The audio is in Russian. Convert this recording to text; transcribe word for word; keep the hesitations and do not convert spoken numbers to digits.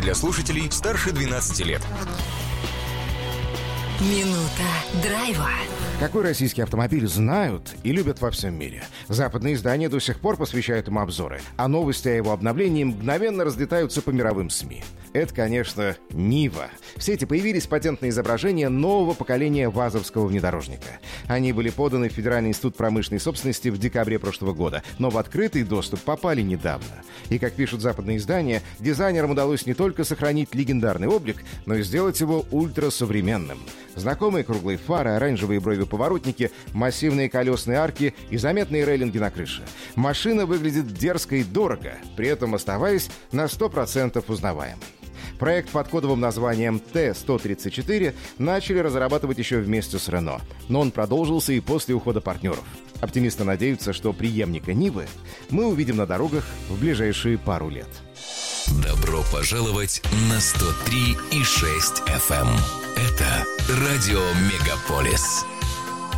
для слушателей старше двенадцати лет. Минута драйва. Какой российский автомобиль знают и любят во всем мире? Западные издания до сих пор посвящают ему обзоры, а новости о его обновлении мгновенно разлетаются по мировым СМИ. Это, конечно, Нива. В сети появились патентные изображения нового поколения вазовского внедорожника. Они были поданы в Федеральный институт промышленной собственности в декабре прошлого года, но в открытый доступ попали недавно. И, как пишут западные издания, дизайнерам удалось не только сохранить легендарный облик, но и сделать его ультрасовременным. Знакомые круглые фары, оранжевые брови-поворотники, массивные колесные арки и заметные рейлинги на крыше. Машина выглядит дерзко и дорого, при этом оставаясь на сто процентов узнаваемой. Проект под кодовым названием Т сто тридцать четыре начали разрабатывать еще вместе с Рено, но он продолжился и после ухода партнеров. Оптимисты надеются, что преемника Нивы мы увидим на дорогах в ближайшие пару лет. Добро пожаловать на сто три и шесть эф эм. Это Радио Мегаполис.